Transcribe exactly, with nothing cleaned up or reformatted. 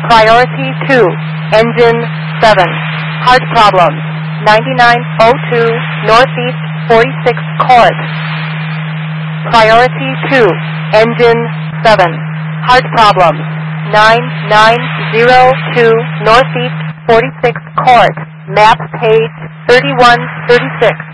Priority two, engine seven. Heart problems, ninety-nine oh two Northeast forty-sixth Court. Priority two, engine seven. Heart problems, nine nine oh two Northeast forty-sixth Court. Map page thirty-one thirty-six.